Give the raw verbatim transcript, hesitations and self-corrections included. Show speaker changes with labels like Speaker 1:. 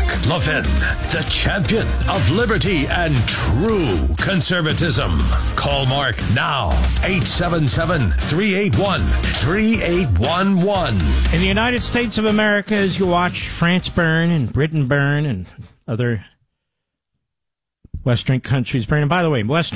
Speaker 1: Levin, the champion of liberty and true conservatism. Call Mark now, eight seven seven, three eight one, three eight one one.
Speaker 2: In the United States of America, as you watch France burn and Britain burn and other Western countries burn, and by the way, Western